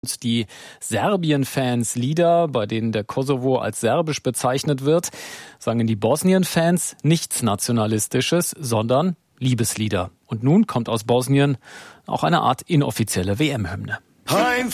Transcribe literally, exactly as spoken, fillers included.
Die Serbien-Fans Lieder, bei denen der Kosovo als serbisch bezeichnet wird, sangen die Bosnien-Fans nichts Nationalistisches, sondern Liebeslieder. Und nun kommt aus Bosnien auch eine Art inoffizielle W M-Hymne.